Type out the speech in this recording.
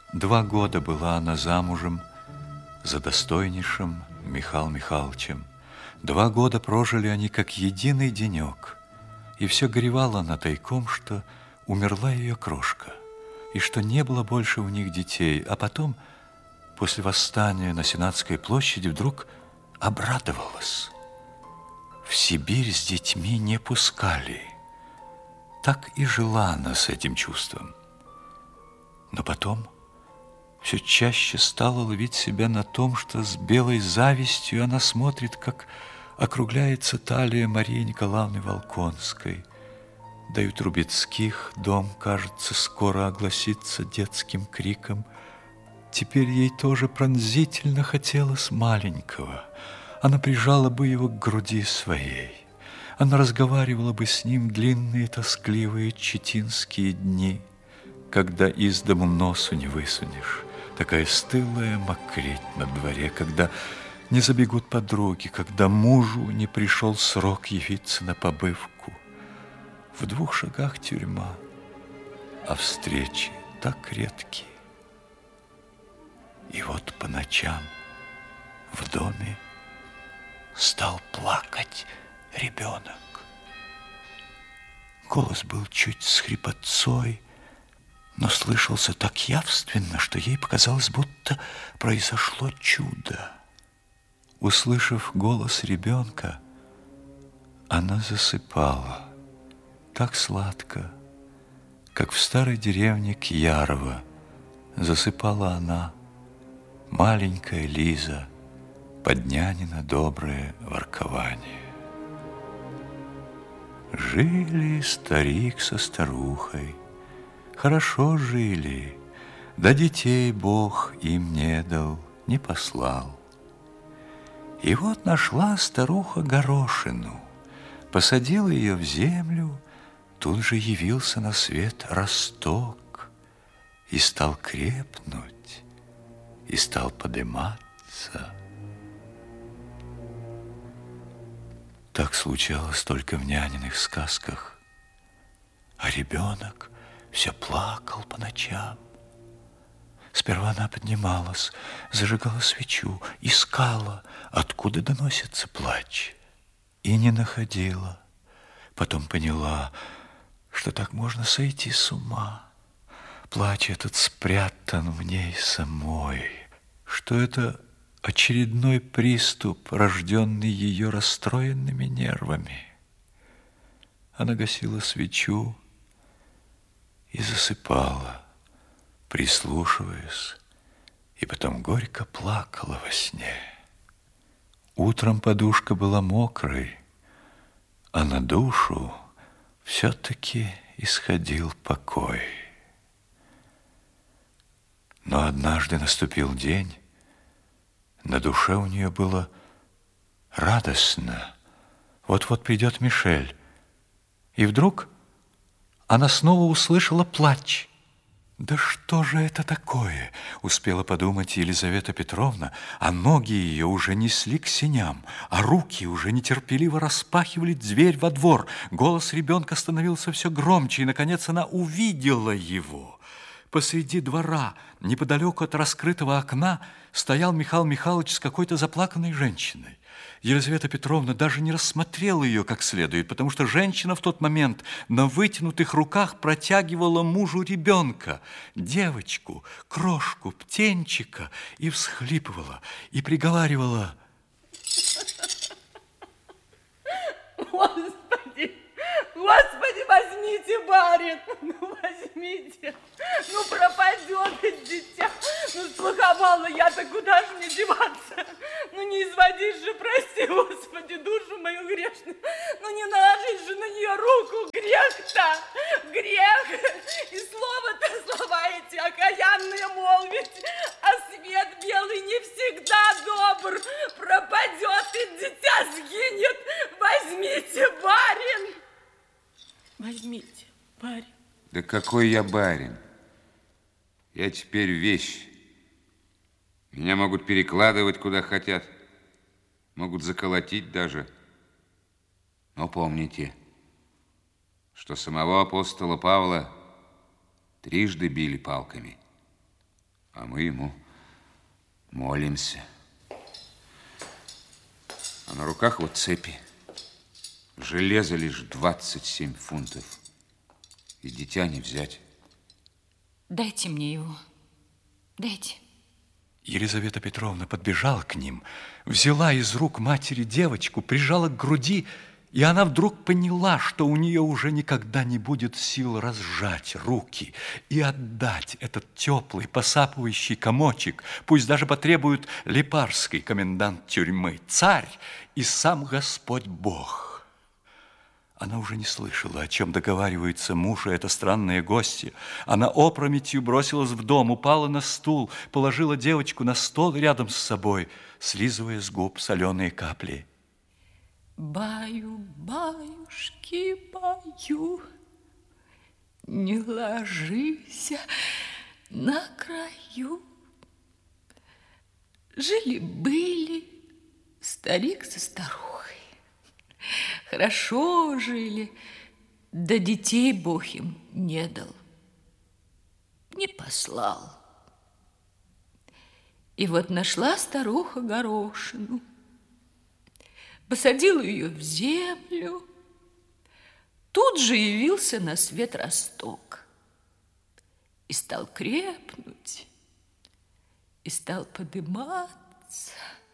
2 года была она замужем за достойнейшим Михаилом Михайловичем. 2 года прожили они как единый денек. И все горевала она тайком, что умерла ее крошка, и что не было больше у них детей. А потом, после восстания на Сенатской площади, вдруг обрадовалась. В Сибирь с детьми не пускали. Так и жила она с этим чувством. Но потом все чаще стала ловить себя на том, что с белой завистью она смотрит, как округляется талия Марии Николаевны Волконской. Да и у Трубецких дом, кажется, скоро огласится детским криком. Теперь ей тоже пронзительно хотелось маленького. Она прижала бы его к груди своей. Она разговаривала бы с ним длинные тоскливые читинские дни, когда из дому носу не высунешь. Такая стылая мокреть на дворе, когда не забегут подруги, когда мужу не пришел срок явиться на побывку. В 2 шагах тюрьма, а встречи так редкие. И вот по ночам в доме стал плакать ребенок. Голос был чуть с хрипотцой, но слышался так явственно, что ей показалось, будто произошло чудо. Услышав голос ребенка, она засыпала так сладко, как в старой деревне Кьярово засыпала она, маленькая Лиза, под нянина доброе воркование. Жили старик со старухой, хорошо жили, да детей Бог им не дал, не послал. И вот нашла старуха горошину, посадила ее в землю, тут же явился на свет росток и стал крепнуть, и стал подыматься. Так случалось только в няниных сказках, а ребенок все плакал по ночам. Сперва она поднималась, зажигала свечу, искала, откуда доносится плач, и не находила. Потом поняла, что так можно сойти с ума. Плач этот спрятан в ней самой, что это очередной приступ, рожденный ее расстроенными нервами. Она гасила свечу и засыпала, прислушиваясь, и потом горько плакала во сне. Утром подушка была мокрой, а на душу все-таки исходил покой. Но однажды наступил день, на душе у нее было радостно. Вот-вот придет Мишель. И вдруг она снова услышала плач. «Да что же это такое?» – успела подумать Елизавета Петровна, а ноги ее уже несли к сеням, а руки уже нетерпеливо распахивали дверь во двор. Голос ребенка становился все громче, и, наконец, она увидела его. Посреди двора, неподалеку от раскрытого окна, стоял Михаил Михайлович с какой-то заплаканной женщиной. Елизавета Петровна даже не рассмотрела ее как следует, потому что женщина в тот момент на вытянутых руках протягивала мужу ребенка, девочку, крошку, птенчика, и всхлипывала, и приговаривала: «Господи, Господи, возьмите, барин, ну возьмите, ну пропадет это дитя, ну сплоховала я-то, куда же мне деваться, ну не изводишь же, прости, Господи, душу мою грешную, ну не наложить же на нее руку, грех-то, грех, и слово-то, слова эти окаянные молвить, а свет белый не всегда добр, пропадет и дитя сгинет, возьмите, барин». Возьмите, барин. Да какой я барин? Я теперь вещь. Меня могут перекладывать куда хотят, могут заколотить даже. Но помните, что самого апостола Павла 3 били палками. а мы ему молимся. А на руках вот цепи. Железо лишь 27 фунтов. И дитя не взять. Дайте мне его. Дайте. Елизавета Петровна подбежала к ним, взяла из рук матери девочку, прижала к груди, и она вдруг поняла, что у нее уже никогда не будет сил разжать руки и отдать этот теплый, посапывающий комочек, пусть даже потребует Липарский комендант тюрьмы, царь и сам Господь Бог. Она уже не слышала, о чем договариваются муж и эта странная гостья. Она опрометью бросилась в дом, упала на стул, положила девочку на стол рядом с собой, слизывая с губ соленые капли. Баю, баюшки, баю, не ложись на краю. Жили-были старик со старухой. Хорошо жили, да детей Бог им не дал, не послал. И вот нашла старуха горошину, посадила ее в землю, тут же явился на свет росток и стал крепнуть, и стал подыматься.